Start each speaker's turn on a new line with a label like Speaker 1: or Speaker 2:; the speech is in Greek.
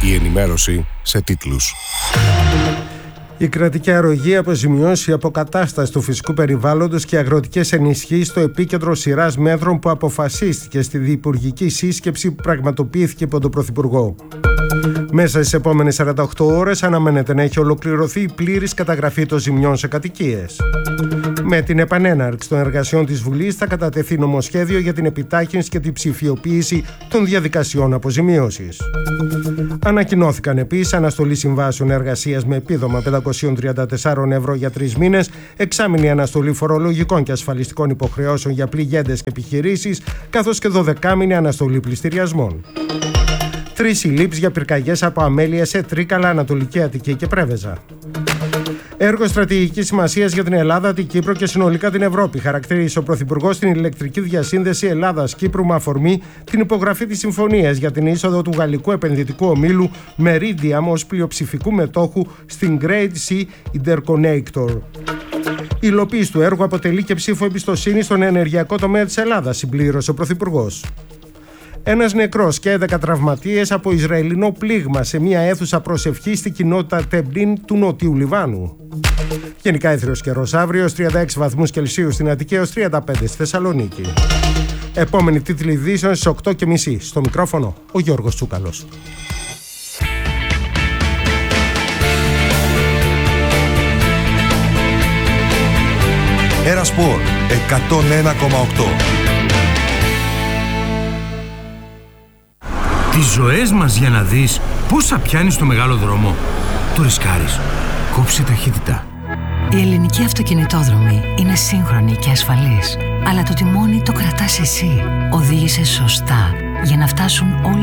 Speaker 1: Η ενημέρωση σε τίτλους.
Speaker 2: Η κρατική αρρωγή, αποζημιώσει, αποκατάσταση του φυσικού περιβάλλοντος και αγροτικές ενισχύσεις στο επίκεντρο σειράς μέτρων που αποφασίστηκε στη διυπουργική σύσκεψη που πραγματοποιήθηκε από τον Πρωθυπουργό. Μέσα στις επόμενες 48 ώρες αναμένεται να έχει ολοκληρωθεί η πλήρης καταγραφή των ζημιών σε κατοικίες. Με την επανέναρξη των εργασιών της Βουλής θα κατατεθεί νομοσχέδιο για την επιτάχυνση και την ψηφιοποίηση των διαδικασιών αποζημίωσης. Ανακοινώθηκαν επίσης αναστολή συμβάσεων εργασίας με επίδομα 534 ευρώ για 3 μήνες, εξάμηνη αναστολή φορολογικών και ασφαλιστικών υποχρεώσεων για πληγέντες και επιχειρήσεις, καθώς και 12μηνη αναστολή πληστηριασμών. 3 συλλήψεις για πυρκαγιές από αμέλειες σε Τρίκαλα, Ανατολική Αττική και Πρέβεζα. Έργο στρατηγικής σημασίας για την Ελλάδα, την Κύπρο και συνολικά την Ευρώπη, χαρακτήρισε ο Πρωθυπουργός στην ηλεκτρική διασύνδεση Ελλάδας-Κύπρου με αφορμή την υπογραφή της συμφωνίας για την είσοδο του γαλλικού επενδυτικού ομίλου Meridiam ως πλειοψηφικού μετόχου στην Great Sea Interconnector. Η υλοποίηση του έργου αποτελεί και ψήφο εμπιστοσύνης στον ενεργειακό τομέα της Ελλάδας, συμπλήρωσε ο Πρωθυπουργός. Ένας νεκρός και 11 τραυματίες από Ισραηλινό πλήγμα σε μια αίθουσα προσευχής στη κοινότητα Τεμπλίν του Νοτιού Λιβάνου. Γενικά έθριος καιρός αύριο, 36 βαθμούς Κελσίου στην Αττική έως 35 στη Θεσσαλονίκη. Επόμενη τίτλη ειδήσεων στις 8:30. Στο μικρόφωνο ο Γιώργος Τσούκαλος.
Speaker 3: Ερασπορ 101,8.
Speaker 4: Τις ζωές μας για να δεις πόσα πιάνεις στο μεγάλο δρόμο. Το ρισκάρεις. Κόψε ταχύτητα.
Speaker 5: Η ελληνική αυτοκινητόδρομη είναι σύγχρονη και ασφαλής. Αλλά το τιμόνι το κρατάς εσύ. Οδήγησε σωστά για να φτάσουν όλοι